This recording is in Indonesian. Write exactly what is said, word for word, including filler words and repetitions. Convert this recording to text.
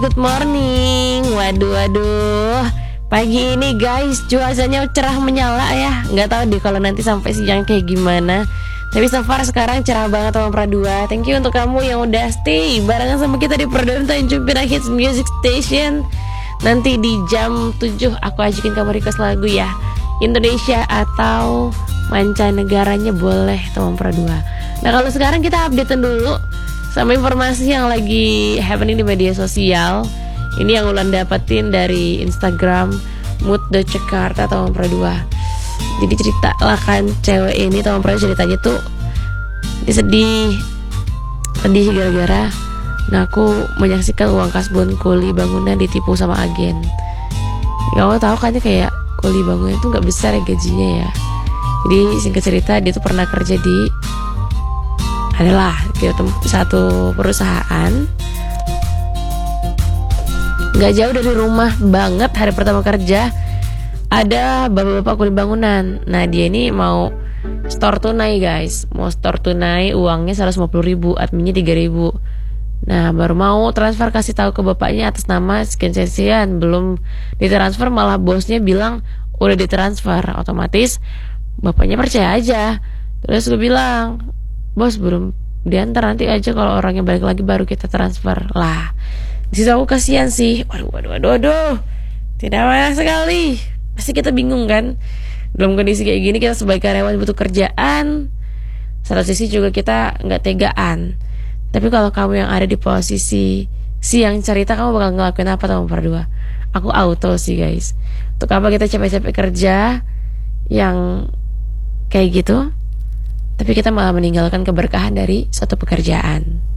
good morning. Waduh, waduh. Pagi ini guys, cuacanya cerah menyala ya. Nggak tahu deh kalau nanti sampai siang kayak gimana. Tapi so far sekarang cerah banget sama Pradua. Thank you untuk kamu yang udah stay barengan sama kita di Pradua Tanjung Pinang Hits Music Station. Nanti di jam tujuh aku ajakin kamu request lagu ya, Indonesia atau mancanegaranya boleh teman Pradua. Nah kalau sekarang kita updatein dulu sama informasi yang lagi happening di media sosial. Ini yang Ulan dapetin dari Instagram Mood The Jakarta teman Pradua. Jadi cerita lah kan cewek ini teman Pradua, ceritanya tuh dia sedih Sedih gara-gara Nah aku menyaksikan uang kasbon kuli bangunan ditipu sama agen. Kamu tahu kan kayak kuli bangunan itu gak besar ya gajinya ya. Jadi singkat cerita dia tuh pernah kerja di adalah gitu, satu perusahaan gak jauh dari rumah banget. Hari pertama kerja ada bapak-bapak kuli bangunan. Nah dia ini mau store tunai guys, mau store tunai, uangnya seratus lima puluh ribu, adminnya tiga ribu. Nah baru mau transfer, kasih tahu ke bapaknya atas nama sekian-sekian, belum ditransfer malah bosnya bilang udah ditransfer. Otomatis bapaknya percaya aja. Terus gue bilang, bos belum diantar, nanti aja kalau orangnya balik lagi baru kita transfer lah. Disitu aku kasihan sih. Waduh, waduh, waduh, waduh. Tidak banyak sekali. Pasti kita bingung kan. Dalam kondisi kayak gini kita sebagai karyawan butuh kerjaan. Satu sisi juga kita nggak tegaan. Tapi kalau kamu yang ada di posisi si yang cerita, kamu bakal ngelakuin apa teman Pradua? Aku auto sih guys. Untuk apa kita capek-capek kerja yang kayak gitu, tapi kita malah meninggalkan keberkahan dari suatu pekerjaan.